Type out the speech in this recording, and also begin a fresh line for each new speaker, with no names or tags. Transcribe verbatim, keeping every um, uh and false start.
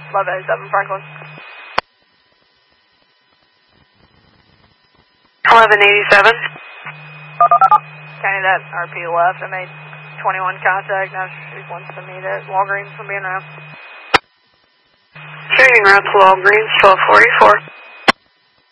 eleven eighty-seven Franklin.
eleven eighty-seven.
County that R P left. I made twenty-one contact. Now she wants to meet at Walgreens from being around.
Carrying route to Walgreens, twelve forty-four.